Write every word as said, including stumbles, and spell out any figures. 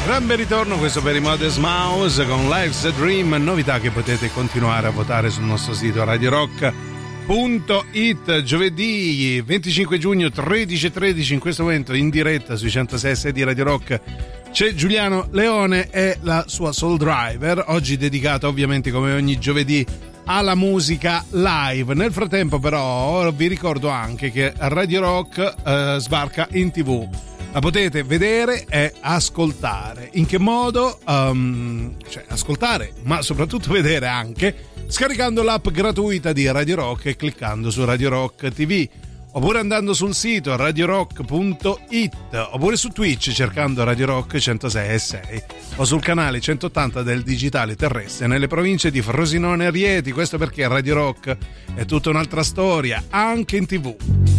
Gran bel ritorno questo per i Modest Mouse con Life's a Dream, novità che potete continuare a votare sul nostro sito radio rock punto it. Giovedì venticinque giugno tredici e tredici, in questo momento in diretta sui centosei e sei di Radio Rock c'è Giuliano Leone e la sua Soul Driver, oggi dedicata ovviamente come ogni giovedì alla musica live. Nel frattempo però vi ricordo anche che Radio Rock eh, sbarca in tv. La potete vedere e ascoltare. In che modo? Um, cioè ascoltare, ma soprattutto vedere anche scaricando l'app gratuita di Radio Rock e cliccando su Radio Rock tivù, oppure andando sul sito radio rock punto it, oppure su Twitch cercando Radio Rock centosei e sei, o sul canale centottanta del digitale terrestre nelle province di Frosinone e Rieti. Questo perché Radio Rock è tutta un'altra storia anche in tv.